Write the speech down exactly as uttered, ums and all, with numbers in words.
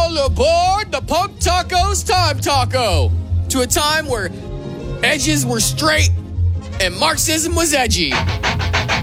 All aboard the Punk Tacos Time Taco. To a time where edges were straight and Marxism was edgy.